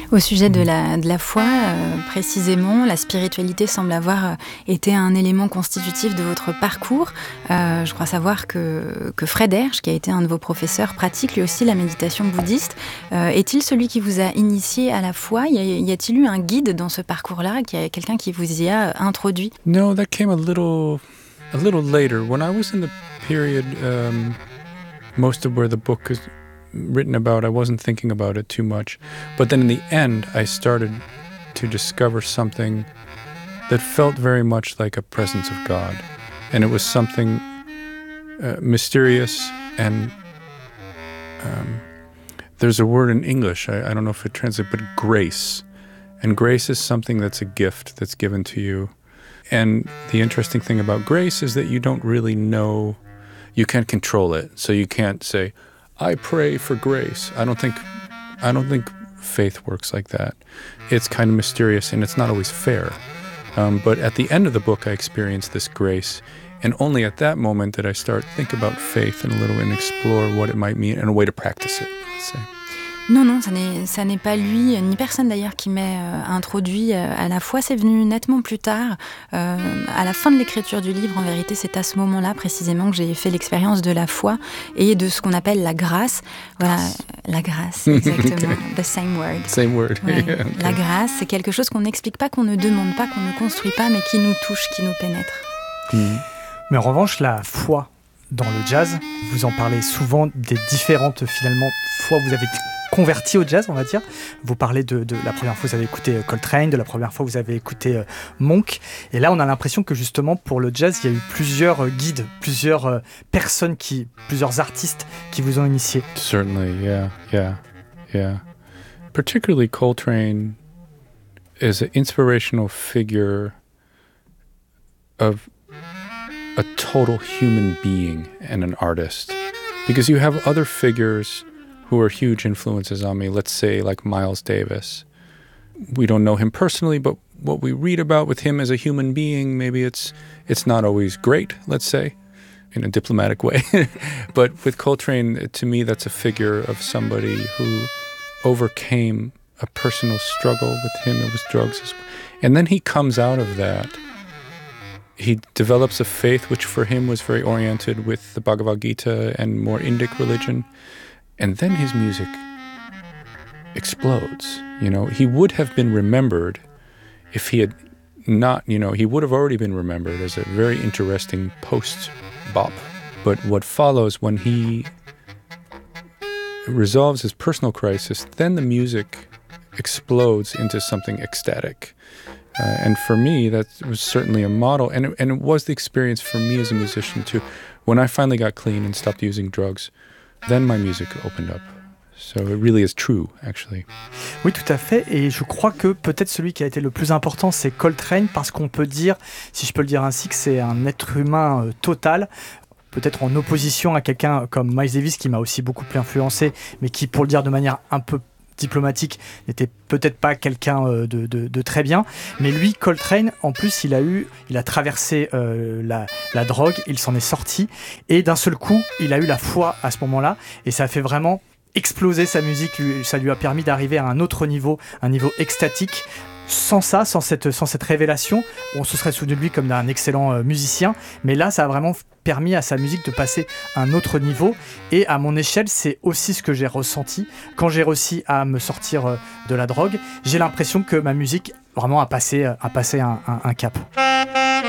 Au sujet de la foi, précisément, la spiritualité semble avoir été un élément constitutif de votre parcours. Je crois savoir que Fred Hersch, qui a été un de vos professeurs, pratique lui aussi la méditation bouddhiste. Est-il celui qui vous a initié à la foi ? Y a-t-il eu un guide dans ce parcours-là, quelqu'un qui vous y a introduit ? No, that came a little later. When I was in the period, most of where the book is written about, I wasn't thinking about it too much. But then in the end, I started to discover something that felt very much like a presence of God. And it was something mysterious and there's a word in English, I don't know if it translates, but grace. And grace is something that's a gift that's given to you. And the interesting thing about grace is that you don't really know, you can't control it. So you can't say, I pray for grace. I don't think faith works like that. It's kind of mysterious and it's not always fair. But at the end of the book, I experienced this grace. And only at that moment did I start to think about faith and explore what it might mean and a way to practice it, let's say. Non, ça n'est pas lui, ni personne d'ailleurs qui m'ait introduit à la foi. C'est venu nettement plus tard, à la fin de l'écriture du livre. En vérité, c'est à ce moment-là précisément que j'ai fait l'expérience de la foi et de ce qu'on appelle la grâce. Voilà, la grâce, exactement. The same word. Same word. Ouais. Yeah, okay. La grâce, c'est quelque chose qu'on n'explique pas, qu'on ne demande pas, qu'on ne construit pas, mais qui nous touche, qui nous pénètre. Mais en revanche, la foi dans le jazz, vous en parlez souvent des différentes, finalement, fois où vous avez converti au jazz, on va dire. Vous parlez de la première fois vous avez écouté Coltrane, de la première fois vous avez écouté Monk. Et là, on a l'impression que justement, pour le jazz, il y a eu plusieurs guides, plusieurs personnes, plusieurs artistes qui vous ont initié. Certainly, yeah. Particularly Coltrane is an inspirational figure of a total human being and an artist. Because you have other figures who are huge influences on me, let's say like Miles Davis. We don't know him personally, but what we read about with him as a human being, maybe it's not always great, let's say, in a diplomatic way. But with Coltrane, to me, that's a figure of somebody who overcame a personal struggle. With him, it was drugs as well. And then he comes out of that. He develops a faith which for him was very oriented with the Bhagavad Gita and more Indic religion. And then his music explodes. He would have been remembered if he had not, he would have already been remembered as a very interesting post-bop. But what follows when he resolves his personal crisis, then the music explodes into something ecstatic. And for me, that was certainly a model. And it was the experience for me as a musician too. When I finally got clean and stopped using drugs, then my music opened up. So it really is true, actually. Oui, tout à fait. Et je crois que peut-être celui qui a été le plus important, c'est Coltrane, parce qu'on peut dire, si je peux le dire ainsi, que c'est un être humain total. Peut-être en opposition à quelqu'un comme Miles Davis, qui m'a aussi beaucoup plus influencé, mais qui, pour le dire de manière un peu diplomatique, n'était peut-être pas quelqu'un de très bien. Mais lui, Coltrane, en plus, il a traversé la drogue, il s'en est sorti, et d'un seul coup, il a eu la foi à ce moment-là, et ça a fait vraiment exploser sa musique, ça lui a permis d'arriver à un autre niveau, un niveau extatique. Sans ça, sans cette révélation, on se serait souvenu de lui comme d'un excellent musicien, mais là, ça a vraiment permis à sa musique de passer à un autre niveau. Et à mon échelle, c'est aussi ce que j'ai ressenti quand j'ai réussi à me sortir de la drogue. J'ai l'impression que ma musique vraiment a passé un cap.